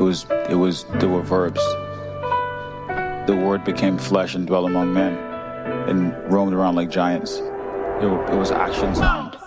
There were verbs. The word became flesh and dwelt among men and roamed around like giants. It was action sound.